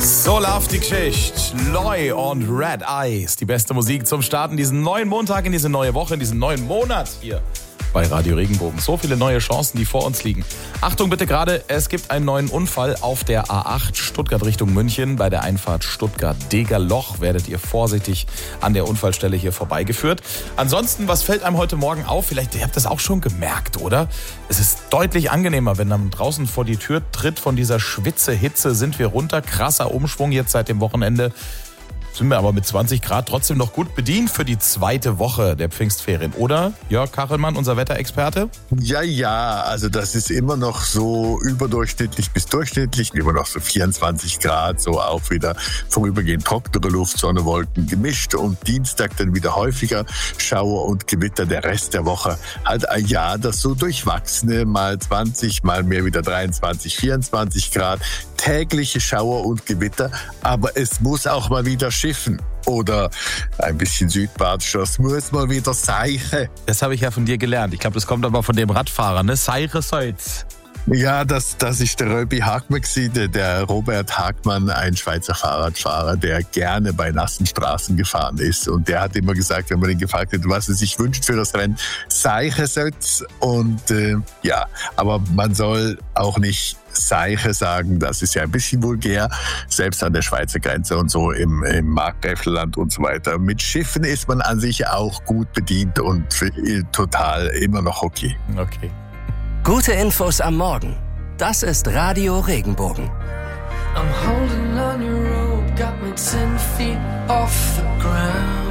So läuft die Geschichte. Loy und Red Eyes. Die beste Musik zum Starten diesen neuen Montag, in diese neue Woche, in diesen neuen Monat hier bei Radio Regenbogen. So viele neue Chancen, die vor uns liegen. Achtung bitte gerade, es gibt einen neuen Unfall auf der A8 Stuttgart Richtung München. Bei der Einfahrt Stuttgart-Degerloch werdet ihr vorsichtig an der Unfallstelle hier vorbeigeführt. Ansonsten, was fällt einem heute Morgen auf? Vielleicht, ihr habt das auch schon gemerkt, oder? Es ist deutlich angenehmer, wenn man draußen vor die Tür tritt. Von dieser Schwitze-Hitze sind wir runter. Krasser Umschwung jetzt seit dem Wochenende. Sind wir aber mit 20 Grad trotzdem noch gut bedient für die zweite Woche der Pfingstferien. Oder, Jörg Kachelmann, unser Wetterexperte? Ja, also das ist immer noch so überdurchschnittlich bis durchschnittlich, immer noch so 24 Grad, so auch wieder vorübergehend trockene Luft, Sonne, Wolken gemischt und Dienstag dann wieder häufiger Schauer und Gewitter. Der Rest der Woche halt ein Jahr, das so durchwachsene, mal 20, mal mehr wieder 23, 24 Grad, tägliche Schauer und Gewitter, aber es muss auch mal wieder schiffen. Oder ein bisschen südbadischer, es muss mal wieder seichen. Das habe ich ja von dir gelernt. Ich glaube, das kommt aber von dem Radfahrer, ne? Seiche soll's. Ja, das ist der Röbi Hagmann gewesen, der Robert Hagmann, ein Schweizer Fahrradfahrer, der gerne bei nassen Straßen gefahren ist. Und der hat immer gesagt, wenn man ihn gefragt hat, was er sich wünscht für das Rennen, Seiche soll's. Und ja, aber man soll auch nicht Seiche sagen, das ist ja ein bisschen vulgär, selbst an der Schweizer Grenze und so im Markgräflerland und so weiter. Mit Schiffen ist man an sich auch gut bedient und total immer noch okay. Okay. Gute Infos am Morgen. Das ist Radio Regenbogen. I'm holding on your rope, got me 10 feet off the ground.